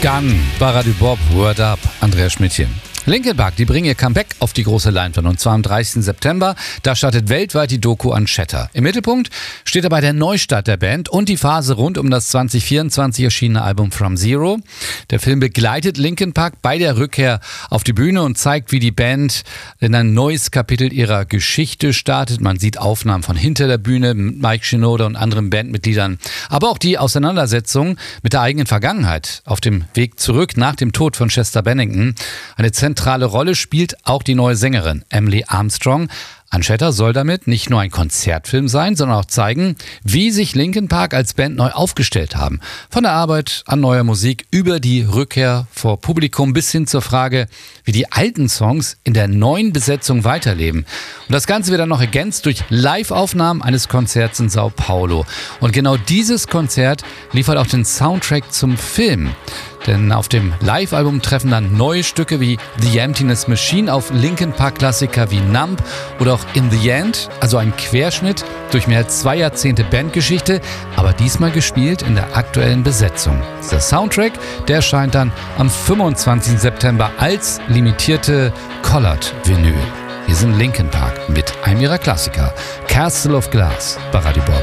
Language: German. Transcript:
Gun, Baradu Bob, Word Up, Andreas Schmidtchen. Linkin Park, die bringen ihr Comeback auf die große Leinwand und zwar am 30. September. Da startet weltweit die Doku Unchatter. Im Mittelpunkt steht dabei der Neustart der Band und die Phase rund um das 2024 erschienene Album From Zero. Der Film begleitet Linkin Park bei der Rückkehr auf die Bühne und zeigt, wie die Band in ein neues Kapitel ihrer Geschichte startet. Man sieht Aufnahmen von hinter der Bühne mit Mike Shinoda und anderen Bandmitgliedern, aber auch die Auseinandersetzung mit der eigenen Vergangenheit auf dem Weg zurück nach dem Tod von Chester Bennington. Eine zentrale Rolle spielt auch die neue Sängerin Emily Armstrong. Unchatter soll damit nicht nur ein Konzertfilm sein, sondern auch zeigen, wie sich Linkin Park als Band neu aufgestellt haben. Von der Arbeit an neuer Musik über die Rückkehr vor Publikum bis hin zur Frage, wie die alten Songs in der neuen Besetzung weiterleben. Und das Ganze wird dann noch ergänzt durch Live-Aufnahmen eines Konzerts in Sao Paulo. Und genau dieses Konzert liefert auch den Soundtrack zum Film. Denn auf dem Live-Album treffen dann neue Stücke wie The Emptiness Machine auf Linkin Park-Klassiker wie Numb oder auch In the End, also ein Querschnitt durch mehr als 2 Jahrzehnte Bandgeschichte, aber diesmal gespielt in der aktuellen Besetzung. Der Soundtrack, der erscheint dann am 25. September als limitierte Colored-Vinyl. Hier sind Linkin Park mit einem ihrer Klassiker, Castle of Glass, bei Radio Bob.